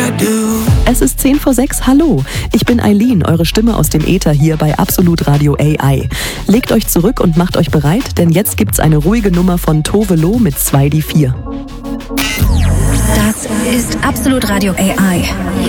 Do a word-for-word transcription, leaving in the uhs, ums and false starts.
Es ist zehn vor sechs, hallo. Ich bin Eileen, eure Stimme aus dem Äther hier bei Absolut Radio A I. Legt euch zurück und macht euch bereit, denn jetzt gibt's eine ruhige Nummer von Tove Lo mit zwei die vier. Das ist Absolut Radio A I.